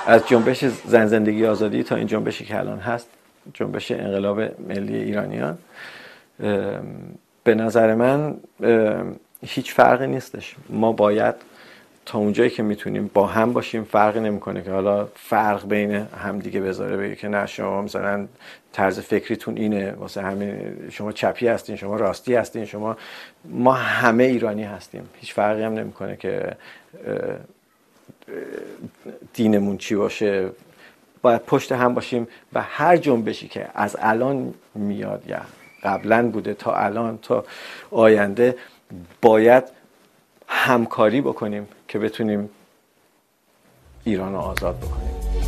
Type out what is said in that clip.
از جنبش زن زندگی آزادی تا این جنبشی که الان هست، جنبش انقلاب ملی ایرانیان، به نظر من هیچ فرقی نیستش. ما باید تا اونجایی که میتونیم با هم باشیم. فرقی نمیکنه که حالا فرق بین هم دیگه بذاره، بگه که نه شما مثلا طرز فکریتون اینه، واسه همین شما چپی هستین، شما راستی هستین، ما همه ایرانی هستیم. هیچ فرقی هم نمیکنه که دینمون چی باشه. باید پشت هم باشیم و هر جنبشی که از الان میاد یا قبلا بوده تا الان تا آینده باید همکاری بکنیم که بتونیم ایران رو آزاد بکنیم.